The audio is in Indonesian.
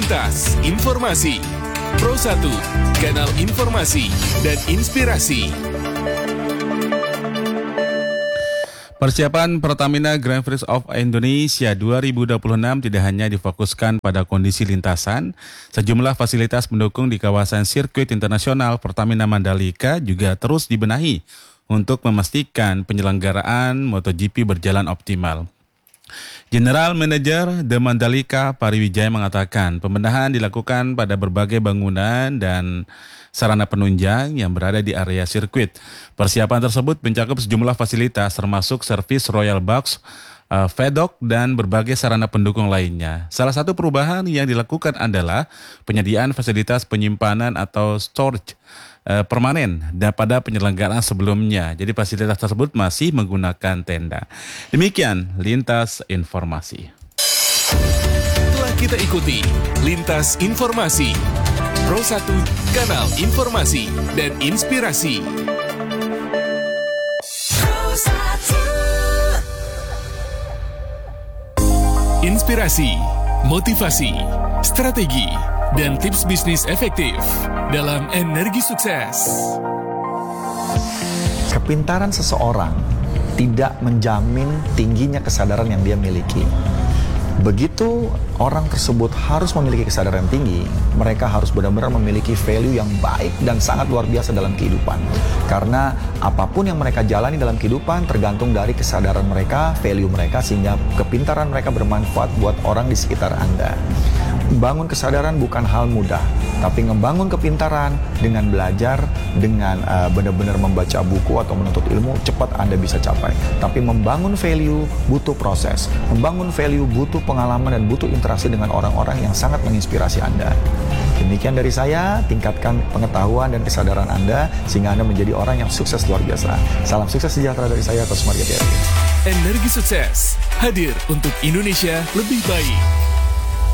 Lintas Informasi Pro 1, kanal informasi dan inspirasi. Persiapan Pertamina Grand Prix of Indonesia 2026 tidak hanya difokuskan pada kondisi lintasan, sejumlah fasilitas pendukung di kawasan sirkuit internasional Pertamina Mandalika juga terus dibenahi untuk memastikan penyelenggaraan MotoGP berjalan optimal. General Manager The Mandalika Pariwijaya mengatakan pembenahan dilakukan pada berbagai bangunan dan sarana penunjang yang berada di area sirkuit. Persiapan tersebut mencakup sejumlah fasilitas termasuk servis Royal Box, paddock, dan berbagai sarana pendukung lainnya. Salah satu perubahan yang dilakukan adalah penyediaan fasilitas penyimpanan atau storage permanen dan pada penyelenggaraan sebelumnya. Jadi fasilitas tersebut masih menggunakan tenda. Demikian Lintas Informasi. Telah kita ikuti Lintas Informasi Pro 1, kanal informasi dan inspirasi. Inspirasi, motivasi, strategi, dan tips bisnis efektif dalam Energi Sukses. Kepintaran seseorang tidak menjamin tingginya kesadaran yang dia miliki. Begitu orang tersebut harus memiliki kesadaran tinggi, mereka harus benar-benar memiliki value yang baik dan sangat luar biasa dalam kehidupan. Karena apapun yang mereka jalani dalam kehidupan tergantung dari kesadaran mereka, value mereka, sehingga kepintaran mereka bermanfaat buat orang di sekitar Anda. Membangun kesadaran bukan hal mudah, tapi membangun kepintaran dengan belajar, dengan benar-benar membaca buku atau menuntut ilmu, cepat Anda bisa capai. Tapi membangun value butuh proses, membangun value butuh pengalaman dan butuh interaksi dengan orang-orang yang sangat menginspirasi Anda. Demikian dari saya, tingkatkan pengetahuan dan kesadaran Anda sehingga Anda menjadi orang yang sukses luar biasa. Salam sukses sejahtera dari saya, Coach Marga Diardi. Energi Sukses hadir untuk Indonesia lebih baik.